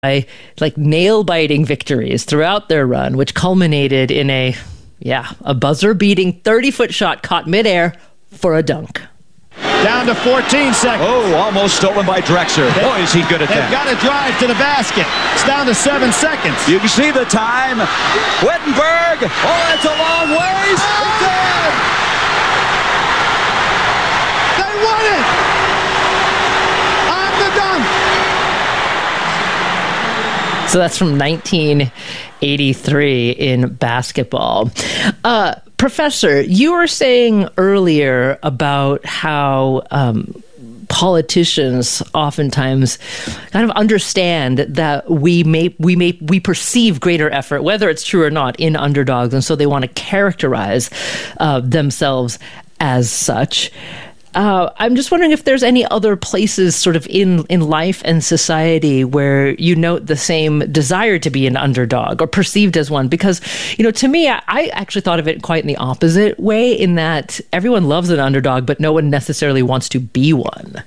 like nail-biting victories throughout their run, which culminated in a buzzer-beating 30-foot shot caught midair for a dunk. Down to 14 seconds. Oh, almost stolen by Drexler. Boy, is he good at that. They've got to drive to the basket. It's down to 7 seconds. You can see the time. Wittenberg. Oh, that's a long ways. It's in. They won it. On the dunk. So that's from 1983 in basketball. Professor, you were saying earlier about how politicians oftentimes kind of understand that we perceive greater effort, whether it's true or not, in underdogs, and so they want to characterize themselves as such. I'm just wondering if there's any other places sort of in life and society where you note the same desire to be an underdog or perceived as one. Because, to me, I actually thought of it quite in the opposite way, in that everyone loves an underdog, but no one necessarily wants to be one.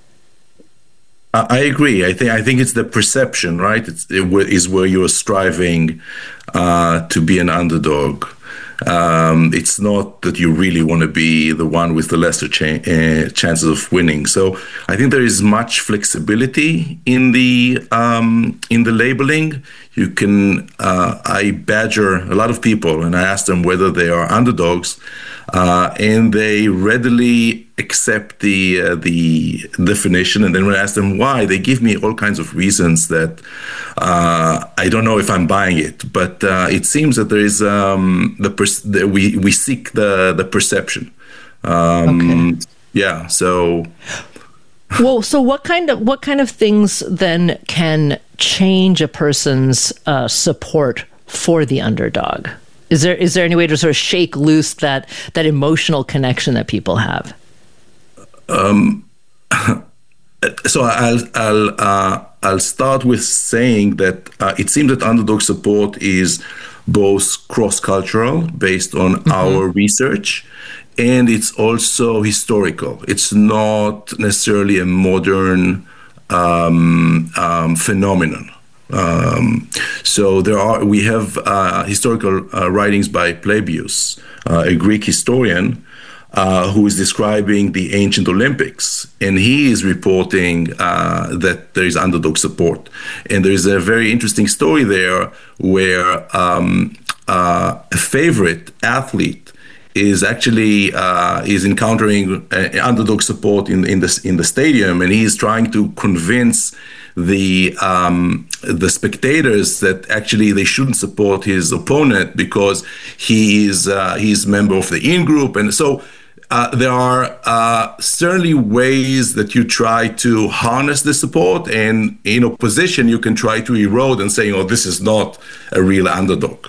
I agree. I think it's the perception, right? It is where you're striving to be an underdog. It's not that you really want to be the one with the lesser chances of winning. So I think there is much flexibility in the labeling. You can I badger a lot of people and I ask them whether they are underdogs, and they readily accept the definition. And then when I ask them why, they give me all kinds of reasons that I don't know if I'm buying it. But it seems that there is we seek the perception. Okay. Yeah. So. Well, so what kind of things then can change a person's support for the underdog? Is there any way to sort of shake loose that emotional connection that people have? So I'll start with saying that it seems that underdog support is both cross-cultural, based on our research, and it's also historical. It's not necessarily a modern phenomenon. So we have historical writings by Plabius, a Greek historian, who is describing the ancient Olympics, and he is reporting that there is underdog support. And there is a very interesting story there where a favorite athlete is actually is encountering underdog support in the stadium, and he is trying to convince the spectators that actually they shouldn't support his opponent because he's a member of the in-group. And so there are certainly ways that you try to harness the support, and in opposition you can try to erode and say, this is not a real underdog.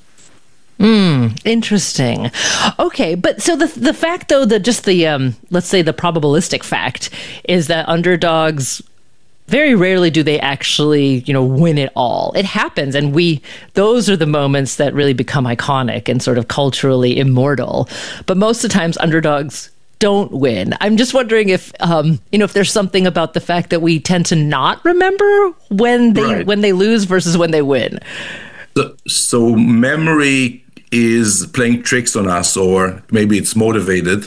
Interesting. Okay, but so the fact, though, that just the let's say the probabilistic fact is that underdogs very rarely do they actually, win it all. It happens, and those are the moments that really become iconic and sort of culturally immortal. But most of the times, underdogs don't win. I'm just wondering if, if there's something about the fact that we tend to not remember when they lose versus when they win. So memory is playing tricks on us, or maybe it's motivated.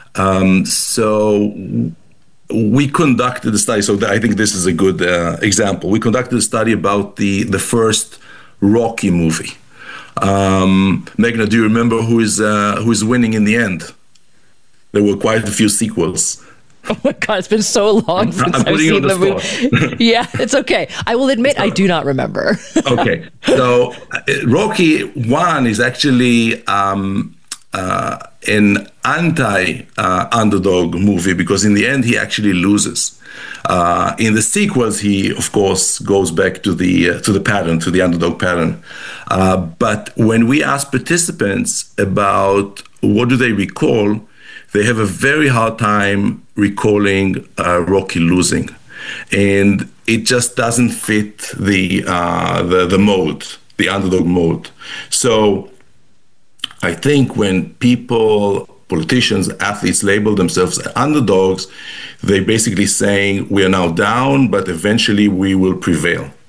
So we conducted a study. So I think this is a good example. We conducted a study about the first Rocky movie. Meghna, do you remember who is winning in the end? There were quite a few sequels. Oh my God, it's been so long since I've seen the movie. Yeah, it's okay. I will admit I do not remember. Okay, so Rocky 1 is actually an anti-underdog movie, because in the end he actually loses. In the sequels, he of course goes back to the pattern, to the underdog pattern. But when we ask participants about what do they recall, they have a very hard time recalling Rocky losing, and it just doesn't fit the mode, the underdog mode. So I think when politicians, athletes label themselves underdogs, they're basically saying we are now down, but eventually we will prevail.